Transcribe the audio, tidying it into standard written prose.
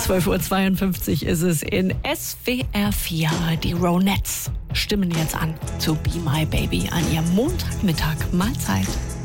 12:52 Uhr ist es in SWR 4. Die Ronettes stimmen jetzt an zu Be My Baby an ihrem Montagmittag. Mahlzeit.